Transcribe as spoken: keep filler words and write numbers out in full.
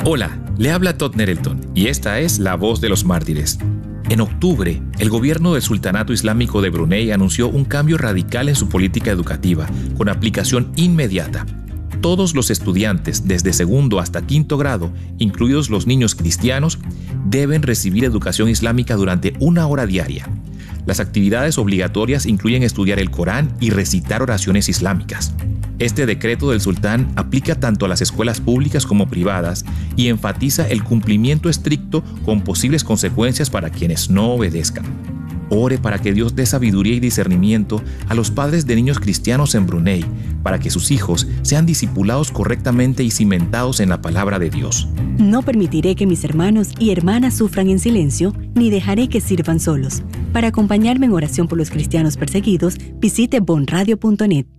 Hola, le habla Todd Nettleton y esta es La Voz de los Mártires. En octubre, el gobierno del Sultanato Islámico de Brunei anunció un cambio radical en su política educativa, con aplicación inmediata. Todos los estudiantes, desde segundo hasta quinto grado, incluidos los niños cristianos, deben recibir educación islámica durante una hora diaria. Las actividades obligatorias incluyen estudiar el Corán y recitar oraciones islámicas. Este decreto del sultán aplica tanto a las escuelas públicas como privadas y enfatiza el cumplimiento estricto con posibles consecuencias para quienes no obedezcan. Ore para que Dios dé sabiduría y discernimiento a los padres de niños cristianos en Brunei, para que sus hijos sean discipulados correctamente y cimentados en la palabra de Dios. No permitiré que mis hermanos y hermanas sufran en silencio, ni dejaré que sirvan solos. Para acompañarme en oración por los cristianos perseguidos, visite bon radio punto net.